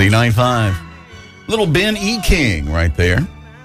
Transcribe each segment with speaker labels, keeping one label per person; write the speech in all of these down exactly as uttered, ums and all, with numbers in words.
Speaker 1: Z ninety-five. Little Ben E. King right there.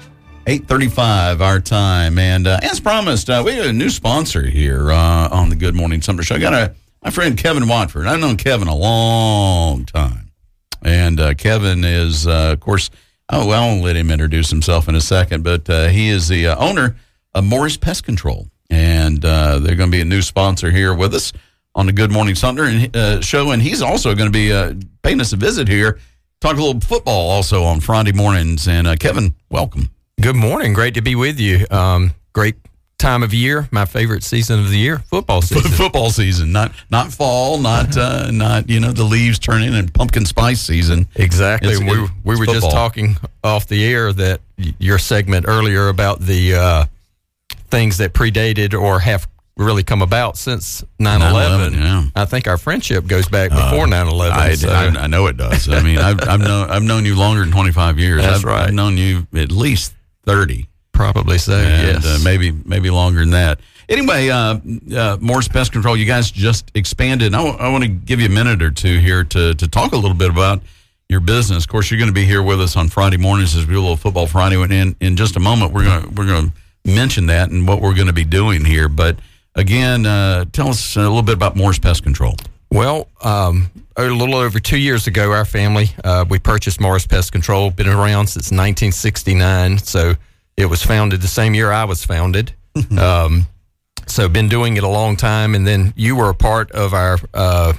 Speaker 1: eight thirty-five our time. And uh, as promised, uh, we have a new sponsor here uh, on the Good Morning Sumter Show. I got a, my friend Kevin Watford. I've known Kevin a long time. And uh, Kevin is, uh, of course, oh, well, I'll let him introduce himself in a second. But uh, he is the uh, owner of Morris Pest Control. And uh, they're going to be a new sponsor here with us on the Good Morning Sumter uh, show. And he's also going to be uh, paying us a visit here. Talk a little football also on Friday mornings. And uh, Kevin, welcome.
Speaker 2: Good morning. Great to be with you. Um, great time of year. My favorite season of the year, football season.
Speaker 1: Football season, not not fall, not uh, not you know the leaves turning and pumpkin spice season.
Speaker 2: Exactly.
Speaker 1: It's,
Speaker 2: we
Speaker 1: it,
Speaker 2: we were
Speaker 1: football.
Speaker 2: just talking off the air that your segment earlier about the uh, things that predated or have really come about since nine eleven.
Speaker 1: Yeah.
Speaker 2: I think our friendship goes back before
Speaker 1: uh,
Speaker 2: nine eleven.
Speaker 1: I,
Speaker 2: so.
Speaker 1: I, I know it does. I mean, I've, I've known I've known you longer than twenty-five years.
Speaker 2: That's
Speaker 1: I've,
Speaker 2: right.
Speaker 1: I've known you at least thirty.
Speaker 2: Probably so,
Speaker 1: and,
Speaker 2: yes.
Speaker 1: Uh, maybe maybe longer than that. Anyway, uh, uh, Morris Pest Control, you guys just expanded. I, w- I want to give you a minute or two here to to talk a little bit about your business. Of course, you're going to be here with us on Friday mornings as we do a little football Friday. And in, in just a moment, we're going we're going to mention that and what we're going to be doing here. But again, uh, tell us a little bit about Morris Pest Control.
Speaker 2: Well, um, a little over two years ago, our family, uh, we purchased Morris Pest Control. Been around since nineteen sixty-nine, so it was founded the same year I was founded. um, so been doing it a long time, and then you were a part of our uh,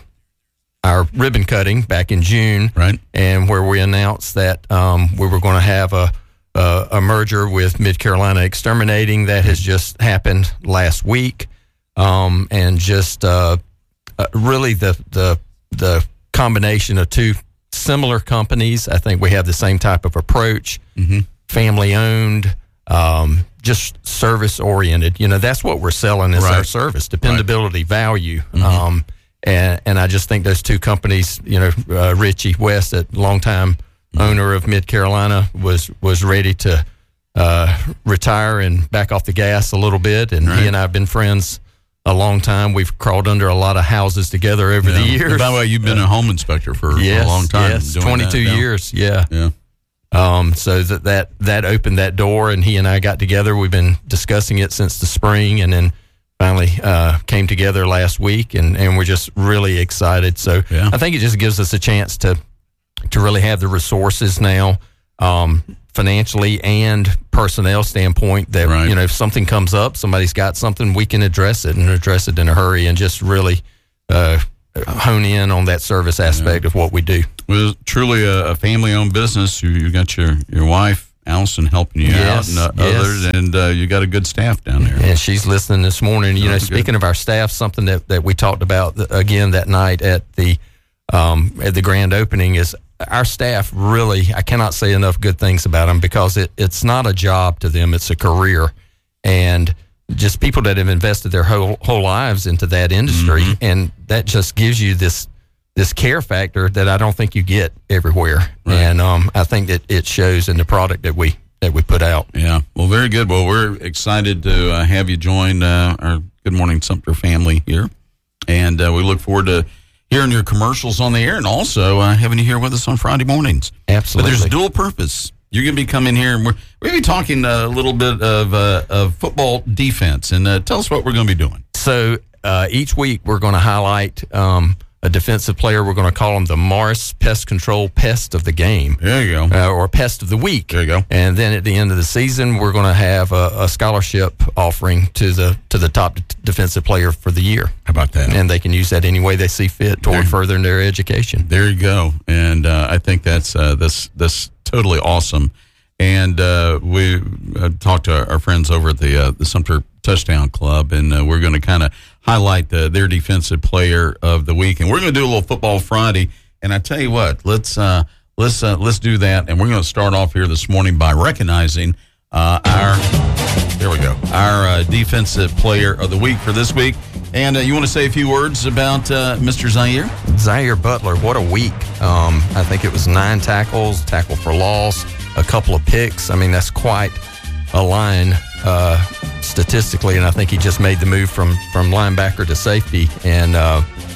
Speaker 2: our ribbon cutting back in June,
Speaker 1: right?
Speaker 2: And where we announced that um, we were going to have a, a a merger with Mid Carolina Exterminating. That has just happened last week, um, and just uh, uh, really the the the combination of two similar companies. I think we have the same type of approach, mm-hmm. family owned. Um, just service oriented, you know, that's what we're selling is
Speaker 1: right.
Speaker 2: our service, dependability, right. value.
Speaker 1: Mm-hmm.
Speaker 2: Um, and, and I just think those two companies, you know, uh, Richie West, a longtime mm-hmm. owner of Mid Carolina, was, was ready to, uh, retire and back off the gas a little bit. And right. he and I have been friends a long time. We've crawled under a lot of houses together over
Speaker 1: yeah.
Speaker 2: the years.
Speaker 1: And by the way, you've been uh, a home inspector for
Speaker 2: yes,
Speaker 1: a long time.
Speaker 2: Yes, twenty-two years. Yeah.
Speaker 1: Yeah.
Speaker 2: Um, so that, that, that opened that door, and he and I got together. We've been discussing it since the spring, and then finally, uh, came together last week, and, and we're just really excited. So
Speaker 1: yeah.
Speaker 2: I think it just gives us a chance to, to really have the resources now, um, financially and personnel standpoint that,
Speaker 1: right.
Speaker 2: you know, if something comes up, somebody's got something, we can address it and address it in a hurry and just really, uh, hone in on that service aspect yeah. of what we do.
Speaker 1: Well, truly a, a family-owned business. You, you got your, your wife, Allison, helping you
Speaker 2: yes,
Speaker 1: out, and uh,
Speaker 2: yes.
Speaker 1: others, and uh, you got a good staff down there.
Speaker 2: And she's listening this morning. You
Speaker 1: oh,
Speaker 2: know,
Speaker 1: good.
Speaker 2: Speaking of our staff, something that, that we talked about th- again that night at the um, at the grand opening is our staff. Really, I cannot say enough good things about them because it, it's not a job to them; it's a career, and just people that have invested their whole whole lives into that industry, mm-hmm. and that just gives you this this care factor that I don't think you get everywhere. Right. And um, I think that it shows in the product that we that we put out.
Speaker 1: Yeah, well, very good. Well, we're excited to uh, have you join uh, our Good Morning Sumter family here, and uh, we look forward to hearing your commercials on the air, and also uh, having you here with us on Friday mornings.
Speaker 2: Absolutely.
Speaker 1: But there's dual purpose. You're going to be coming here, and we're we're going to be talking a little bit of uh, of football defense, and uh, tell us what we're going to be doing.
Speaker 2: So uh, each week we're going to highlight um, a defensive player. We're going to call them the Morris Pest Control Pest of the Game.
Speaker 1: There you go.
Speaker 2: Uh, or Pest of the Week.
Speaker 1: There you go.
Speaker 2: And then at the end of the season, we're going to have a, a scholarship offering to the to the top d- defensive player for the year.
Speaker 1: How about that?
Speaker 2: And they can use that any way they see fit toward
Speaker 1: there,
Speaker 2: furthering their education.
Speaker 1: There you go. And uh, I think that's uh, this this totally awesome. And uh, we uh, talked to our, our friends over at the uh, the Sumter Touchdown Club, and uh, we're going to kind of highlight the, their defensive player of the week. And we're going to do a little Football Friday. And I tell you what, let's uh, let's uh, let's do that. And we're going to start off here this morning by recognizing uh, our there we go our uh, defensive player of the week for this week. And uh, you want to say a few words about uh, Mister Zaire?
Speaker 2: Zaire Butler, what a week. Um, I think it was nine tackles, tackle for loss, a couple of picks. I mean, that's quite a line uh, statistically, and I think he just made the move from, from linebacker to safety. And uh,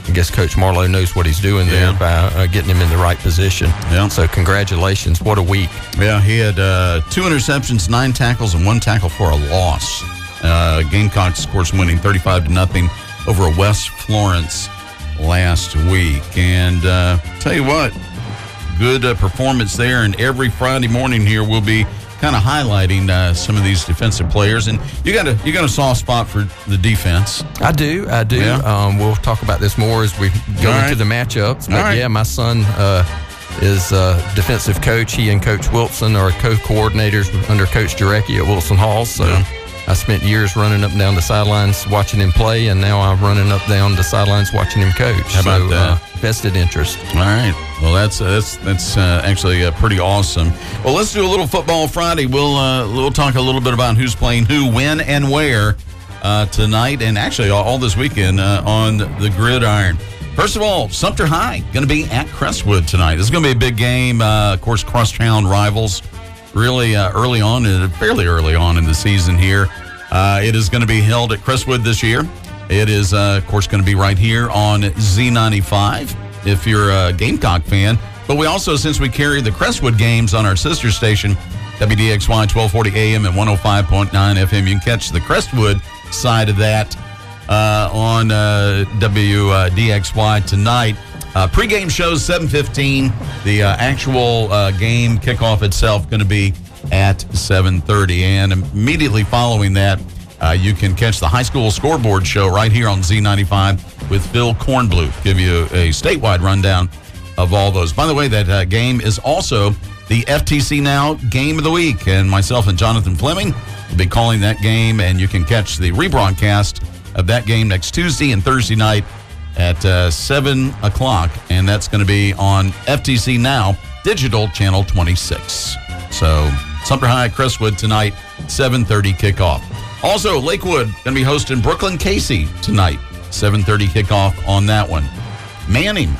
Speaker 2: I guess Coach Marlowe knows what he's doing there
Speaker 1: Yeah.
Speaker 2: by uh, getting him in the right position.
Speaker 1: Yeah.
Speaker 2: So congratulations. What a week.
Speaker 1: Yeah, he had uh, two interceptions, nine tackles, and one tackle for a loss. Uh, Gamecocks, of course, winning thirty-five to nothing over West Florence last week. And uh, tell you what, good uh, performance there. And every Friday morning here, we'll be kind of highlighting uh, some of these defensive players. And you got a you got a soft spot for the defense.
Speaker 2: I do, I do.
Speaker 1: Yeah.
Speaker 2: Um, we'll talk about this more as we go
Speaker 1: All
Speaker 2: into
Speaker 1: right.
Speaker 2: the matchups. But
Speaker 1: All right.
Speaker 2: yeah, my son uh, is a defensive coach. He and Coach Wilson are co-coordinators under Coach Jarecki at Wilson Hall. So
Speaker 1: Yeah.
Speaker 2: I spent years running up and down the sidelines watching him play, and now I'm running up down the sidelines watching him coach.
Speaker 1: How about
Speaker 2: so,
Speaker 1: that?
Speaker 2: Uh, vested interest.
Speaker 1: All right. Well, that's uh, that's that's uh, actually uh, pretty awesome. Well, let's do a little Football Friday. We'll uh, we'll talk a little bit about who's playing who, when, and where uh, tonight, and actually all, all this weekend uh, on the gridiron. First of all, Sumter High going to be at Crestwood tonight. This is going to be a big game. Uh, of course, crosstown rivals. Really uh, early on, uh, fairly early on in the season here. Uh, it is going to be held at Crestwood this year. It is, uh, of course, going to be right here on Z ninety-five if you're a Gamecock fan. But we also, since we carry the Crestwood games on our sister station, W D X Y twelve forty A M and one oh five point nine F M, you can catch the Crestwood side of that uh, on uh, W D X Y tonight. Uh, pre-game shows seven fifteen. The uh, actual uh, game kickoff itself going to be at seven thirty. And immediately following that, uh, you can catch the high school scoreboard show right here on Z ninety-five with Phil Kornbluth. Give you a statewide rundown of all those. By the way, that uh, game is also the F T C Now Game of the Week. And myself and Jonathan Fleming will be calling that game. And you can catch the rebroadcast of that game next Tuesday and Thursday night at uh, seven o'clock, and that's going to be on F T C Now Digital Channel twenty-six. So Sumter High Crestwood tonight, seven thirty kickoff. Also, Lakewood going to be hosting Brooklyn Casey tonight, seven thirty kickoff on that one. Manning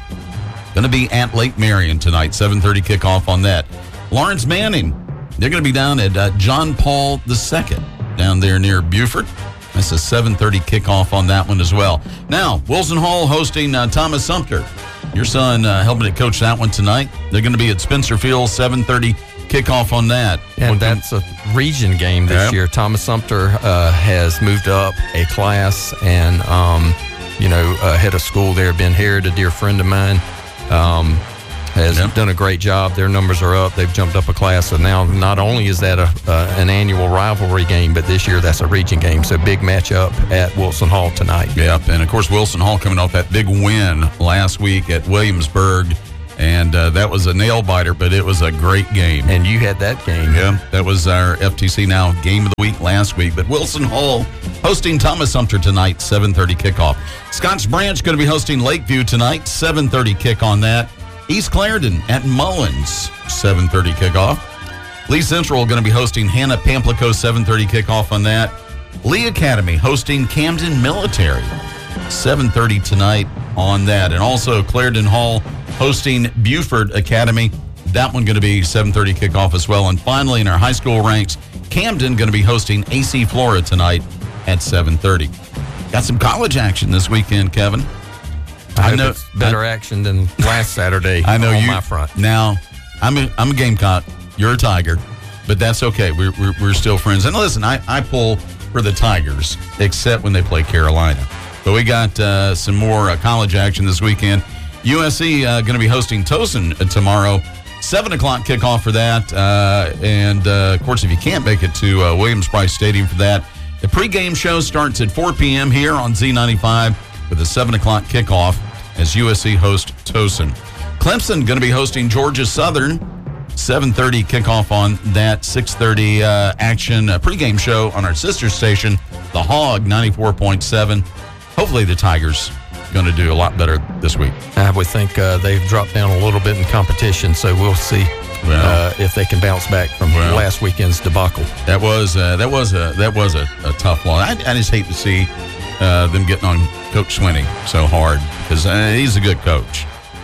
Speaker 1: going to be at Lake Marion tonight, seven thirty kickoff on that. Lawrence Manning, they're going to be down at uh, John Paul the Second down there near Beaufort. That's a seven thirty kickoff on that one as well. Now, Wilson Hall hosting uh, Thomas Sumter. Your son uh, helping to coach that one tonight. They're going to be at Spencer Field, seven thirty kickoff on that.
Speaker 2: And
Speaker 1: What
Speaker 2: that's a region game this
Speaker 1: Yeah.
Speaker 2: year. Thomas Sumter uh, has moved up a class, and um, you know, uh, head of school there, Ben Harrod, a dear friend of mine, um, has
Speaker 1: Yeah.
Speaker 2: done a great job. Their numbers are up. They've jumped up a class, so now not only is that a uh, an annual rivalry game, but this year that's a region game. So big matchup at Wilson Hall tonight.
Speaker 1: Yep, and of course Wilson Hall coming off that big win last week at Williamsburg, and uh, that was a nail biter, but it was a great game.
Speaker 2: And you had that game.
Speaker 1: Yeah, that was our F T C Now Game of the Week last week. But Wilson Hall hosting Thomas Sumter tonight, seven thirty kickoff. Scotts Branch going to be hosting Lakeview tonight, seven thirty kick on that. East Clarendon at Mullins, seven thirty kickoff. Lee Central going to be hosting Hannah Pamplico, seven thirty kickoff on that. Lee Academy hosting Camden Military, seven thirty tonight on that. And also Clarendon Hall hosting Buford Academy. That one going to be seven thirty kickoff as well. And finally, in our high school ranks, Camden going to be hosting A C Flora tonight at seven thirty. Got some college action this weekend, Kevin.
Speaker 2: I, I know it's better I, action than last Saturday
Speaker 1: I know
Speaker 2: on
Speaker 1: you,
Speaker 2: my front.
Speaker 1: Now, I'm a, I'm a Gamecock. You're a Tiger. But that's okay. We're, we're, we're still friends. And listen, I, I pull for the Tigers, except when they play Carolina. But we got uh, some more uh, college action this weekend. U S C uh, going to be hosting Towson tomorrow. seven o'clock kickoff for that. Uh, and, uh, of course, if you can't make it to uh, Williams-Brice Stadium for that, the pregame show starts at four p.m. here on Z ninety-five with a seven o'clock kickoff as U S C hosts Towson. Clemson going to be hosting Georgia Southern. seven thirty kickoff on that. six thirty uh, action uh, pregame show on our sister station, The Hog, ninety-four point seven. Hopefully the Tigers going to do a lot better this week.
Speaker 2: I would think uh, they've dropped down a little bit in competition, so we'll see
Speaker 1: Well,
Speaker 2: uh, if they can bounce back from
Speaker 1: well,
Speaker 2: last weekend's debacle.
Speaker 1: That was uh, that was a that was a, a tough one. I, I just hate to see uh, them getting on Coach Swinney so hard because uh, he's a good coach.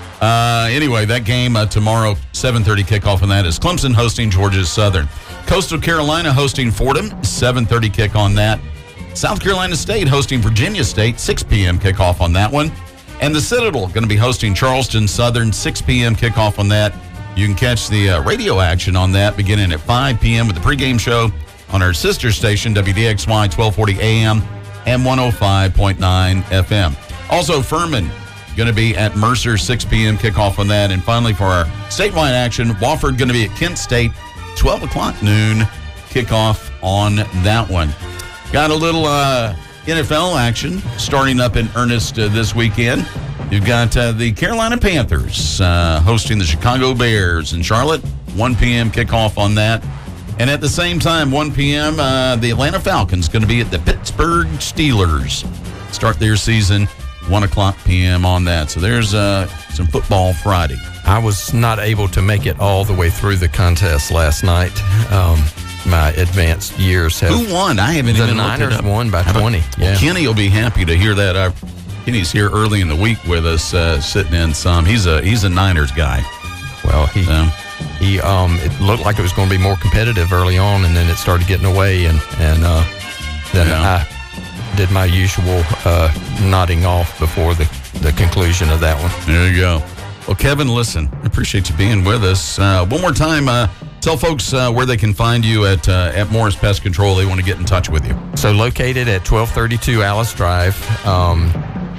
Speaker 1: Uh, anyway, that game uh, tomorrow, seven thirty kickoff on that is Clemson hosting Georgia Southern. Coastal Carolina hosting Fordham, seven thirty kick on that. South Carolina State hosting Virginia State, six p.m. kickoff on that one. And the Citadel going to be hosting Charleston Southern, six p.m. kickoff on that. You can catch the uh, radio action on that beginning at five p.m. with the pregame show on our sister station, W D X Y twelve forty A M and one oh five point nine F M. Also, Furman going to be at Mercer, six p.m. kickoff on that. And finally, for our statewide action, Wofford going to be at Kent State, twelve o'clock noon kickoff on that one. Got a little uh, N F L action starting up in earnest uh, this weekend. You've got uh, the Carolina Panthers uh, hosting the Chicago Bears in Charlotte, one p.m. kickoff on that. And at the same time, one p.m., uh, the Atlanta Falcons going to be at the Pittsburgh Steelers. Start their season, one o'clock p.m. on that. So there's uh, some football Friday.
Speaker 2: I was not able to make it all the way through the contest last night. Um, my advanced years have...
Speaker 1: Who won? I haven't
Speaker 2: the
Speaker 1: even looked it
Speaker 2: Niners
Speaker 1: up.
Speaker 2: won by twenty.
Speaker 1: Well,
Speaker 2: Yeah.
Speaker 1: Kenny will be happy to hear that. Uh, Kenny's here early in the week with us, uh, sitting in some. He's a he's a Niners guy.
Speaker 2: Well, he...
Speaker 1: So,
Speaker 2: He, um, it looked like it was going to be more competitive early on, and then it started getting away, and and uh, then
Speaker 1: Yeah.
Speaker 2: I did my usual uh, nodding off before the, the conclusion of that one.
Speaker 1: there you go. Well, Kevin, listen, I appreciate you being with us. Uh, one more time, uh, tell folks uh, where they can find you at uh, at Morris Pest Control. They want to get in touch with you.
Speaker 2: So located at twelve thirty-two Alice Drive. Um,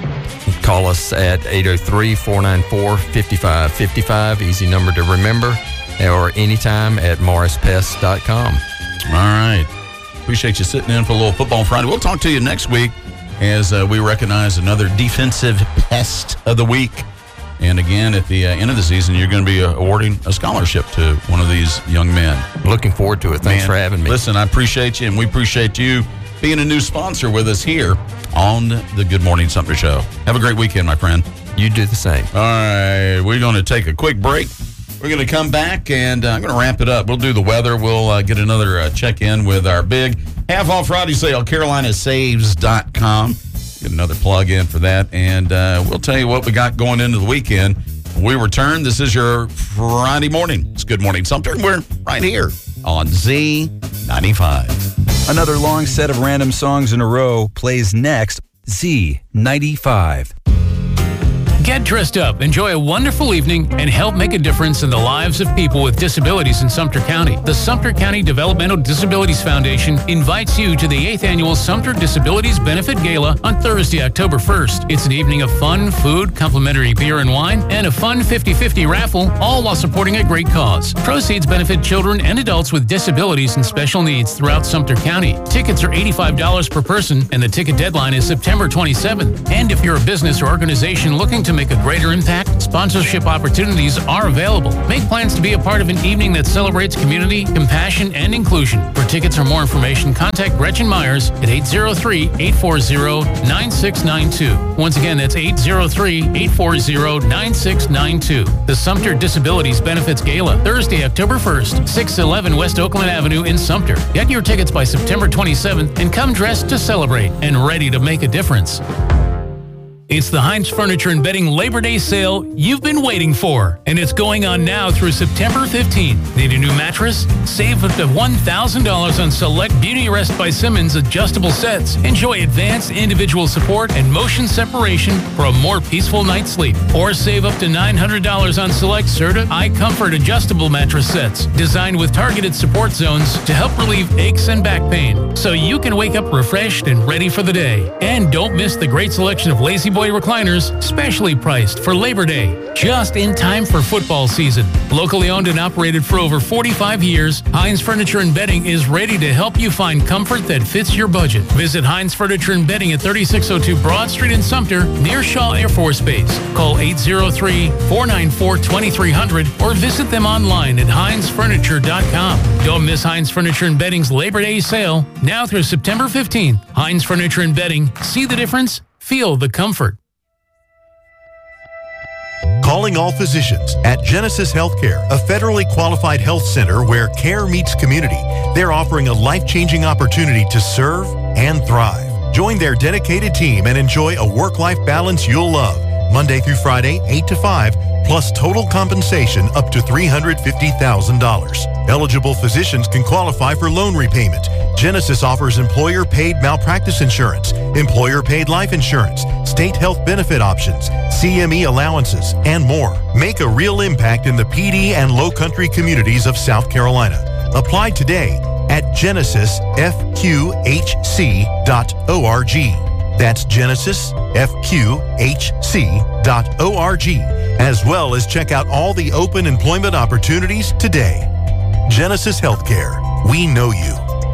Speaker 2: call us at eight oh three, four nine four, five five five five. Easy number to remember. Or anytime at morris pest dot com.
Speaker 1: All right. Appreciate you sitting in for a little Football Friday. We'll talk to you next week as uh, we recognize another defensive pest of the week. And again, at the uh, end of the season, you're going to be uh, awarding a scholarship to one of these young men.
Speaker 2: Looking forward to it. Thanks
Speaker 1: Man,
Speaker 2: for having me.
Speaker 1: Listen, I appreciate you, and we appreciate you being a new sponsor with us here on the Good Morning Sumter Show. Have a great weekend, my friend.
Speaker 2: You do the same.
Speaker 1: All right, we're going to take a quick break. We're going to come back, and uh, I'm going to wrap it up. We'll do the weather. We'll uh, get another uh, check-in with our big half-off Friday sale, carolina saves dot com. Get another plug-in for that, and uh, we'll tell you what we got going into the weekend. When we return, this is your Friday morning. It's Good Morning Sumter, and we're right here on Z ninety-five.
Speaker 3: Another long set of random songs in a row plays next, Z ninety-five.
Speaker 4: Get dressed up, enjoy a wonderful evening, and help make a difference in the lives of people with disabilities in Sumter County. The Sumter County Developmental Disabilities Foundation invites you to the eighth Annual Sumter Disabilities Benefit Gala on Thursday, October first. It's an evening of fun, food, complimentary beer and wine, and a fun fifty-fifty raffle, all while supporting a great cause. Proceeds benefit children and adults with disabilities and special needs throughout Sumter County. Tickets are eighty-five dollars per person, and the ticket deadline is September twenty-seventh. And if you're a business or organization looking to make a greater impact, sponsorship opportunities are available. Make plans to be a part of an evening that celebrates community, compassion, and inclusion. For tickets or more information, contact Gretchen Myers at eight oh three, eight four oh, nine six nine two. Once again, that's eight oh three, eight four oh, nine six nine two. The Sumter Disabilities Benefits Gala, Thursday, October first, six eleven West Oakland Avenue in Sumter. Get your tickets by September twenty-seventh and come dressed to celebrate and ready to make a difference. It's the Heinz Furniture and Bedding Labor Day sale you've been waiting for, and it's going on now through September fifteenth. Need a new mattress? Save up to one thousand dollars on select Beauty Rest by Simmons adjustable sets. Enjoy advanced individual support and motion separation for a more peaceful night's sleep. Or save up to nine hundred dollars on select Serta iComfort adjustable mattress sets, designed with targeted support zones to help relieve aches and back pain, so you can wake up refreshed and ready for the day. And don't miss the great selection of Lazy Boy recliners, specially priced for Labor Day, just in time for football season. Locally owned and operated for over forty-five years, Heinz Furniture and Bedding is ready to help you find comfort that fits your budget. Visit Heinz Furniture and Bedding at thirty-six oh two Broad Street in Sumter, near Shaw Air Force Base. Call eight oh three, four nine four, two three hundred or visit them online at heinz furniture dot com. Don't miss Heinz Furniture and Bedding's Labor Day sale, now through September fifteenth. Heinz Furniture and Bedding. See the difference? Feel the comfort.
Speaker 5: Calling all physicians at Genesis Healthcare, a federally qualified health center where care meets community. They're offering a life-changing opportunity to serve and thrive. Join their dedicated team and enjoy a work-life balance you'll love. Monday through Friday, eight to five, plus total compensation up to three hundred fifty thousand dollars. Eligible physicians can qualify for loan repayment. Genesis offers employer-paid malpractice insurance, employer-paid life insurance, state health benefit options, C M E allowances, and more. Make a real impact in the P D and Low Country communities of South Carolina. Apply today at genesis f q h c dot org. That's genesis f q h c dot org, as well as check out all the open employment opportunities today. Genesis Healthcare. We know you.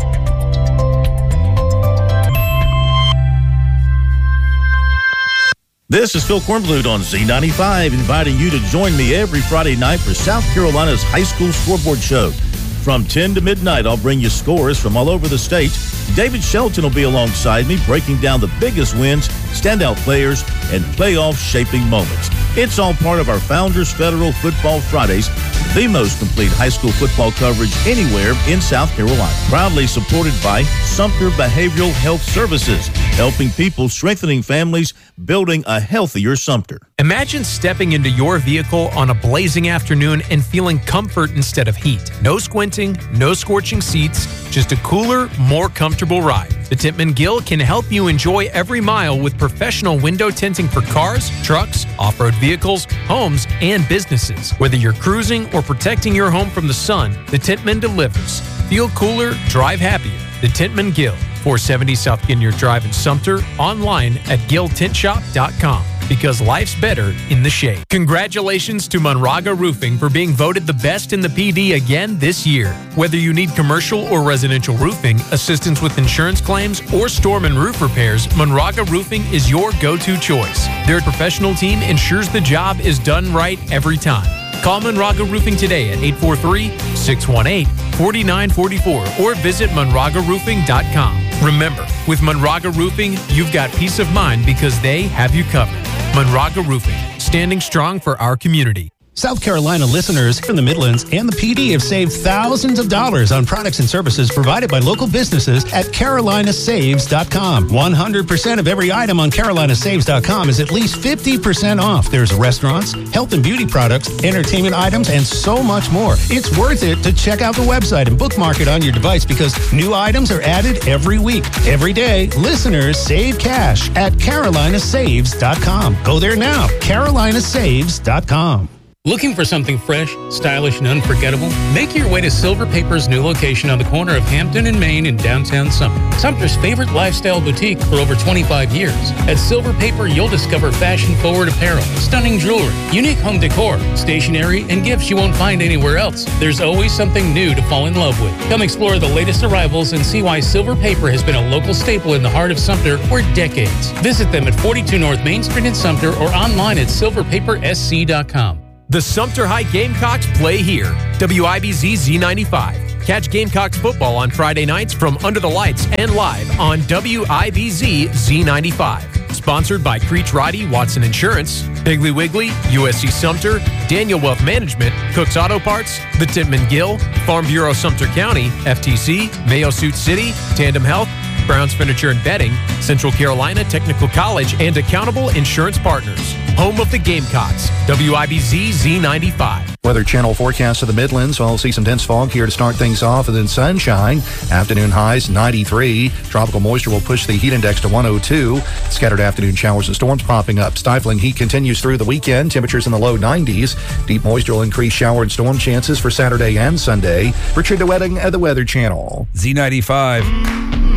Speaker 6: This is Phil Kornblut on Z ninety-five, inviting you to join me every Friday night for South Carolina's High School Scoreboard Show. From ten to midnight, I'll bring you scores from all over the state. David Shelton will be alongside me, breaking down the biggest wins, standout players, and playoff shaping moments. It's all part of our Founders Federal Football Fridays, the most complete high school football coverage anywhere in South Carolina. Proudly supported by Sumter Behavioral Health Services, helping people, strengthening families, building a healthier Sumter.
Speaker 7: Imagine stepping into your vehicle on a blazing afternoon and feeling comfort instead of heat. No squinting, no scorching seats, just a cooler, more comfortable ride. The Titman Gill can help you enjoy every mile with professional window tinting for cars, trucks, off-road vehicles, homes, and businesses. Whether you're cruising or protecting your home from the sun, the Titman delivers. Feel cooler, drive happier. The Titman Gill, four seventy South Ginyard Drive in Sumter, online at gill tint shop dot com. Because life's better in the shade. Congratulations to Monraga Roofing for being voted the best in the P D again this year. Whether you need commercial or residential roofing, assistance with insurance claims, or storm and roof repairs, Monraga Roofing is your go-to choice. Their professional team ensures the job is done right every time. Call Monraga Roofing today at eight four three, six one eight, four nine four four or visit monraga roofing dot com. Remember, with Monraga Roofing, you've got peace of mind because they have you covered. Monraga Roofing, standing strong for our community.
Speaker 8: South Carolina listeners from the Midlands and the P D have saved thousands of dollars on products and services provided by local businesses at carolina saves dot com. one hundred percent of every item on carolina saves dot com is at least fifty percent off. There's restaurants, health and beauty products, entertainment items, and so much more. It's worth it to check out the website and bookmark it on your device because new items are added every week. Every day, listeners save cash at carolina saves dot com. Go there now, carolina saves dot com.
Speaker 4: Looking for something fresh, stylish, and unforgettable? Make your way to Silver Paper's new location on the corner of Hampton and Main in downtown Sumter. Sumter's favorite lifestyle boutique for over twenty-five years. At Silver Paper, you'll discover fashion-forward apparel, stunning jewelry, unique home decor, stationery, and gifts you won't find anywhere else. There's always something new to fall in love with. Come explore the latest arrivals and see why Silver Paper has been a local staple in the heart of Sumter for decades. Visit them at forty-two North Main Street in Sumter or online at silver paper s c dot com.
Speaker 7: The Sumter High Gamecocks play here. W I B Z Z ninety-five. Catch Gamecocks football on Friday nights from Under the Lights and live on W I B Z Z ninety-five. Sponsored by Creech Ridey, Watson Insurance, Piggly Wiggly, U S C Sumter, Daniel Wealth Management, Cook's Auto Parts, the Titman Gill, Farm Bureau Sumter County, F T C, Mayo Suit City, Tandem Health, Brown's Furniture and Bedding, Central Carolina Technical College, and Accountable Insurance Partners. Home of the Gamecocks, W I B Z Z ninety-five.
Speaker 9: Weather Channel forecast of the Midlands. We'll see some dense fog here to start things off, and then sunshine. Afternoon highs ninety-three. Tropical moisture will push the heat index to one oh two. Scattered afternoon showers and storms popping up. Stifling heat continues through the weekend. Temperatures in the low nineties. Deep moisture will increase shower and storm chances for Saturday and Sunday. Richard DeWetting at the Weather Channel.
Speaker 3: Z ninety-five.